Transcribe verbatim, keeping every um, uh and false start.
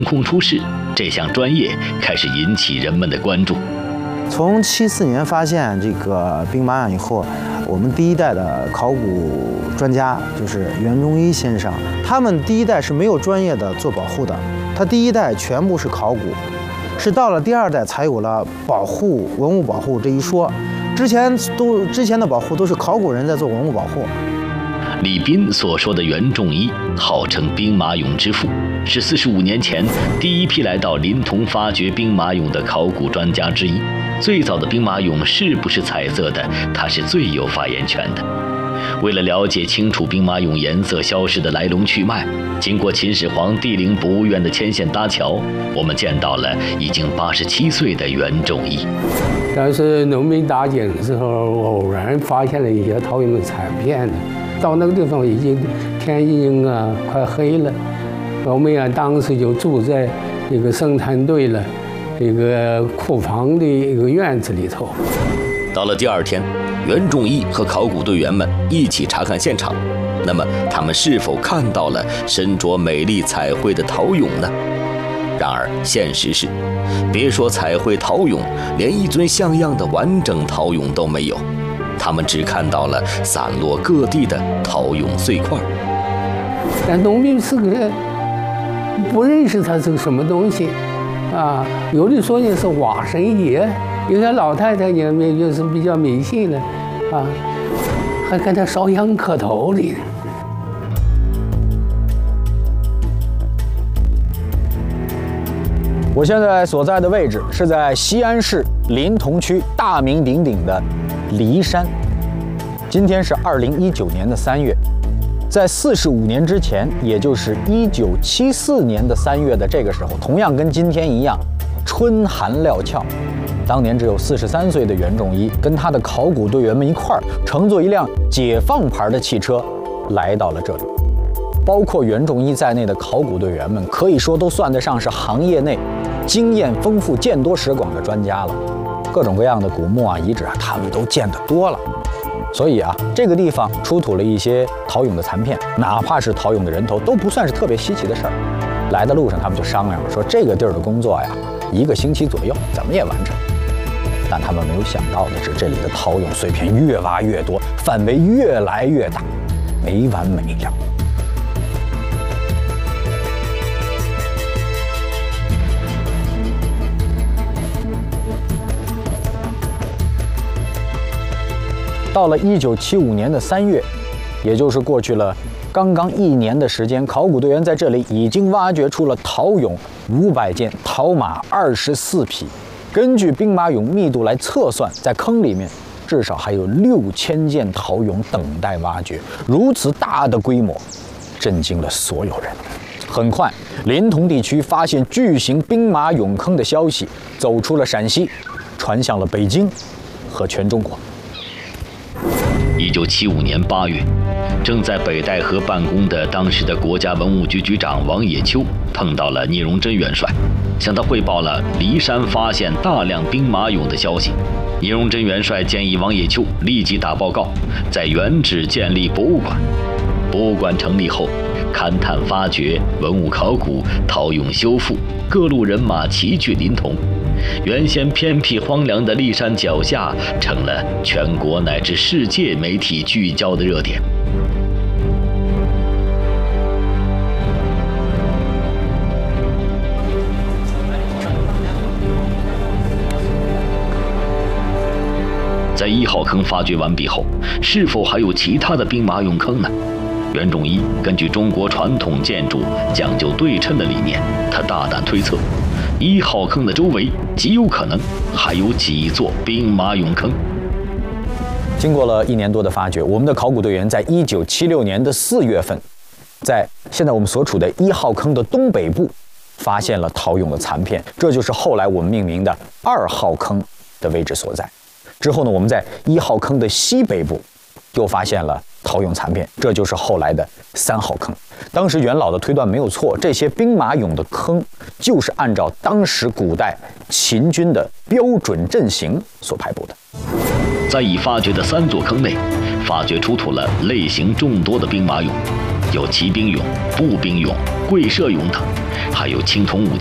空出世这项专业开始引起人们的关注。 从七四年发现这个兵马俑以后，我们第一代的考古专家就是袁仲一先生，他们第一代是没有专业的做保护的，他第一代全部是考古，是到了第二代才有了保护文物保护这一说，之前都之前的保护都是考古人在做文物保护。 李斌所说的袁仲一，号称兵马俑之父，是四十五年前第一批来到临潼发掘兵马俑的考古专家之一。最早的兵马俑是不是彩色的，他是最有发言权的。为了了解清楚兵马俑颜色消失的来龙去脉，经过秦始皇帝陵博物院的牵线搭桥，我们见到了已经八十七岁的袁仲一。 但是农民打井的时候，偶然发现了一些陶俑的残片呢。到那个地方已经天已经啊快黑了，我们呀当时就住在一个生产队了这个库房的一个院子里头。 到了第二天，袁仲一和考古队员们一起查看现场。那么他们是否看到了身着美丽彩绘的陶俑呢？然而现实是，别说彩绘陶俑，连一尊像样的完整陶俑都没有。他们只看到了散落各地的陶俑碎块。 但农民是个不认识它是个什么东西啊，有的说呢是瓦神爷，有些老太太也就是比较迷信的啊，还给他烧香磕头的。 我现在所在的位置是在西安市临潼区大名鼎鼎的骊山。今天是二零一九年的三月，在四十五年之前，也就是一九七四年的三月的这个时候，同样跟今天一样，春寒料峭。当年只有四十三岁的袁仲一，跟他的考古队员们一块儿，乘坐一辆解放牌的汽车，来到了这里。包括袁仲一在内的考古队员们，可以说都算得上是行业内经验丰富、见多识广的专家了。各种各样的古墓啊、遗址啊，他们都见得多了。所以啊，这个地方出土了一些陶俑的残片，哪怕是陶俑的人头，都不算是特别稀奇的事儿。来的路上，他们就商量了，说这个地儿的工作呀，一个星期左右怎么也完成。但他们没有想到的是，这里的陶俑碎片越挖越多，范围越来越大，没完没了。到了一九七五年的三月，也就是过去了刚刚一年的时间，考古队员在这里已经挖掘出了陶俑五百件，陶马二十四匹。根据兵马俑密度来测算，在坑里面至少还有六千件陶俑等待挖掘。如此大的规模，震惊了所有人。很快，临潼地区发现巨型兵马俑坑的消息走出了陕西，传向了北京和全中国。 一九七五年八月，正在北戴河办公的当时的国家文物局局长王野秋碰到了聂荣臻元帅，向他汇报了骊山发现大量兵马俑的消息。聂荣臻元帅建议王野秋立即打报告，在原址建立博物馆。博物馆成立后，勘探发掘、文物考古、陶俑修复，各路人马齐聚临潼。原先偏僻荒凉的骊山脚下，成了全国乃至世界媒体聚焦的热点。在一号坑发掘完毕后，是否还有其他的兵马俑坑呢？袁仲一根据中国传统建筑讲究对称的理念，他大胆推测，一号坑的周围极有可能还有几座兵马俑坑。 经过了一年多的发掘，我们的考古队员在一九七六年的四月份，在现在我们所处的一号坑的东北部，发现了陶俑的残片，这就是后来我们命名的二号坑的位置所在。之后呢，我们在一号坑的西北部又发现了陶俑残片，这就是后来的三号坑。当时元老的推断没有错，这些兵马俑的坑就是按照当时古代秦军的标准阵型所排布的。 在已发掘的三座坑内，发掘出土了类型众多的兵马俑， 有骑兵俑、步兵俑、贵社俑等，还有青铜武